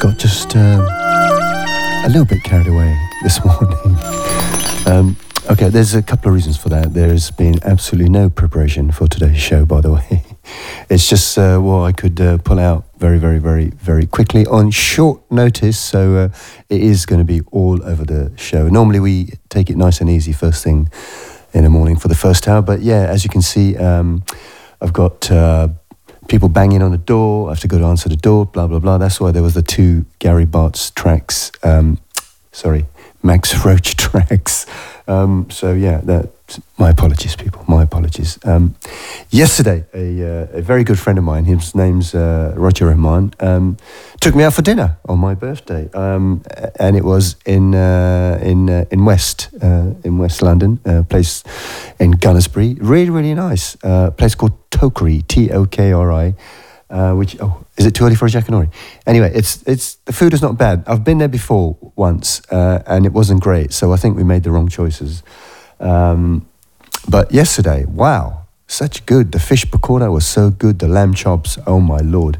got just a little bit carried away this morning. Okay, there's a couple of reasons for that. There's been absolutely no preparation for today's show, by the way. It's just what I could pull out very, very, very, very quickly on short notice. So it is going to be all over the show. Normally we take it nice and easy first thing in the morning for the first hour. But yeah, as you can see, I've got people banging on the door. I have to go to answer the door, blah, blah, blah. That's why there was the two Gary Bartz tracks. Max Roach tracks. So yeah, my apologies, people. My apologies. Yesterday, a very good friend of mine, his name's Roger Rahman, took me out for dinner on my birthday, and it was in West London, a place in Gunnersbury. Really, really nice. Place called Tokri, Tokri. Which is it too early for a Jackanory? Anyway, it's the food is not bad. I've been there before once, and it wasn't great. So I think we made the wrong choices. But yesterday, wow, such good. The fish pakora was so good. The lamb chops, oh my lord.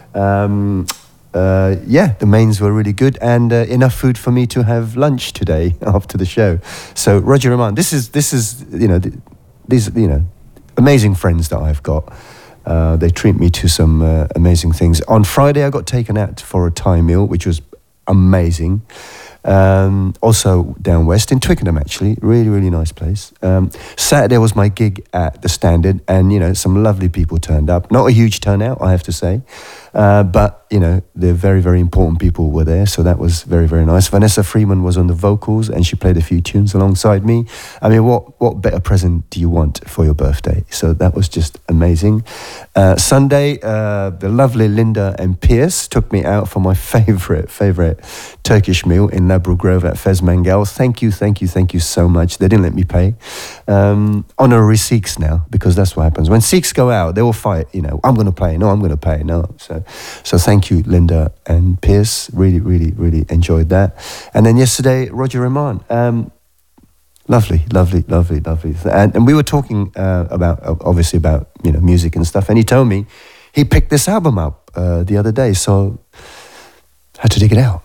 The mains were really good, and enough food for me to have lunch today after the show. So Roger Rahman, this is these amazing friends that I've got. They treat me to some amazing things. On Friday, I got taken out for a Thai meal, which was amazing. Also down west in Twickenham, actually. Really, really nice place. Saturday was my gig at the Standard, and, some lovely people turned up. Not a huge turnout, I have to say. But, the very, very important people were there, so that was very, very nice. Vanessa Freeman was on the vocals, and she played a few tunes alongside me. I mean, what better present do you want for your birthday? So that was just amazing. Sunday, the lovely Linda and Pierce took me out for my favourite Turkish meal in Ladbroke Grove at Fez Mangal. Thank you so much. They didn't let me pay. Honorary Sikhs now, because that's what happens. When Sikhs go out, they will fight, I'm going to pay. No, I'm going to pay. No. So thank you, Linda and Pierce. Really, really, really enjoyed that. And then yesterday, Roger Rahman. Lovely. And we were talking about music and stuff. And he told me he picked this album up the other day. So I had to dig it out.